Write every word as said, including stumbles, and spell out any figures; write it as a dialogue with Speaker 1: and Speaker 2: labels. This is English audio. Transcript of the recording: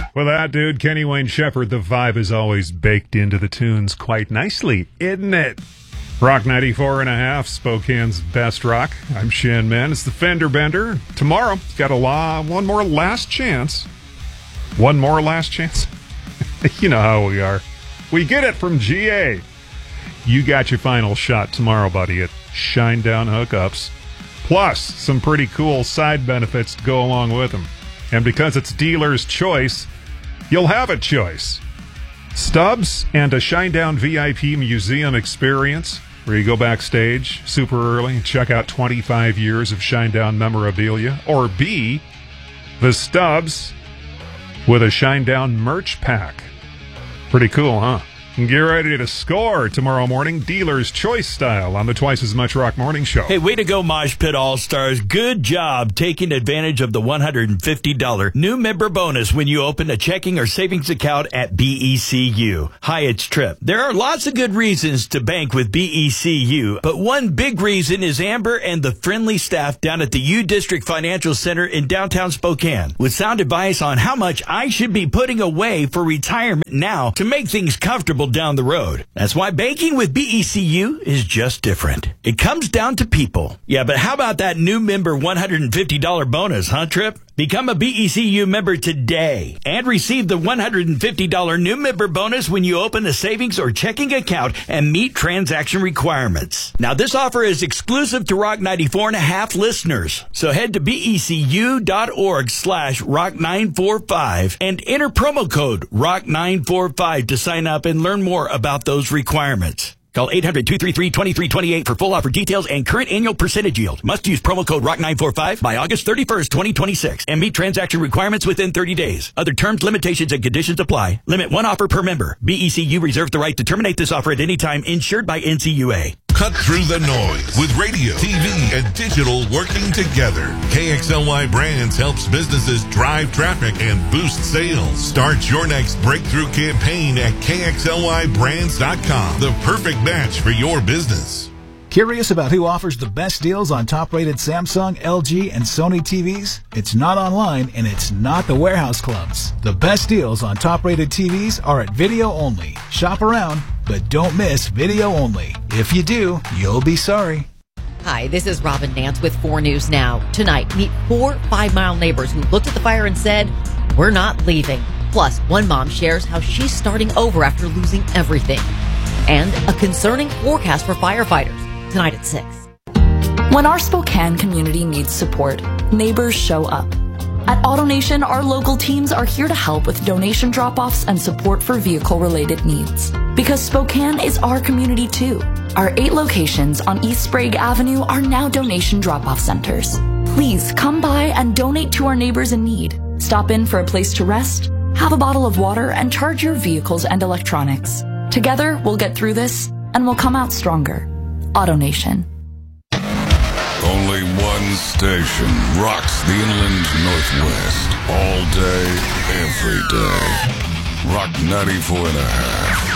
Speaker 1: Well, that dude, Kenny Wayne Shepherd, the vibe is always baked into the tunes quite nicely, isn't it? Rock ninety-four and a half, Spokane's best rock. I'm Shan Man. It's the Fender Bender. Tomorrow, got a la- one more last chance. One more last chance? You know how we are. We get it from G A. You got your final shot tomorrow, buddy, at Shinedown Hookups. Plus, some pretty cool side benefits to go along with them. And because it's dealer's choice, you'll have a choice. Stubs and a Shinedown V I P museum experience, where you go backstage super early and check out twenty-five years of Shinedown memorabilia. Or B, the Stubs with a Shinedown merch pack. Pretty cool, huh? And get ready to score tomorrow morning, dealer's choice style, on the Twice as Much Rock Morning Show.
Speaker 2: Hey, way to go, Mosh Pit All-Stars. Good job taking advantage of the one hundred fifty dollars new member bonus when you open a checking or savings account at B E C U. Hi, it's Trip. There are lots of good reasons to bank with B E C U, but one big reason is Amber and the friendly staff down at the U District Financial Center in downtown Spokane, with sound advice on how much I should be putting away for retirement now to make things comfortable down the road. That's why banking with B E C U is just different. It comes down to people. Yeah, but how about that new member one hundred fifty dollars bonus, huh, Trip? Become a B E C U member today and receive the one hundred fifty dollars new member bonus when you open a savings or checking account and meet transaction requirements. Now, this offer is exclusive to Rock ninety-four and a half listeners. So head to becu.org slash rock nine four five and enter promo code rock nine four five to sign up and learn more about those requirements. Call eight hundred, two three three, two three two eight for full offer details and current annual percentage yield. Must use promo code rock nine four five by August thirty-first, twenty twenty-six and meet transaction requirements within thirty days. Other terms, limitations, and conditions apply. Limit one offer per member. B E C U reserves the right to terminate this offer at any time, insured by N C U A.
Speaker 3: Cut through the noise with radio, T V, and digital working together. K X L Y Brands helps businesses drive traffic and boost sales. Start your next breakthrough campaign at K X L Y brands dot com. The perfect match for your business.
Speaker 4: Curious about who offers the best deals on top-rated Samsung, L G, and Sony T Vs? It's not online, and it's not the warehouse clubs. The best deals on top-rated T Vs are at Video Only. Shop around, but don't miss Video Only. If you do, you'll be sorry.
Speaker 5: Hi, this is Robin Nance with four News Now. Tonight, meet four Five Mile neighbors who looked at the fire and said, "We're not leaving." Plus, one mom shares how she's starting over after losing everything. And a concerning forecast for firefighters. Tonight at six.
Speaker 6: When our Spokane community needs support, neighbors show up. At AutoNation, our local teams are here to help with donation drop-offs and support for vehicle-related needs. Because Spokane is our community too. Our eight locations on East Sprague Avenue are now donation drop-off centers. Please come by and donate to our neighbors in need. Stop in for a place to rest, have a bottle of water, and charge your vehicles and electronics. Together, we'll get through this, and we'll come out stronger. AutoNation.
Speaker 3: Only one station rocks the Inland Northwest all day, every day. Rock ninety-four and a half.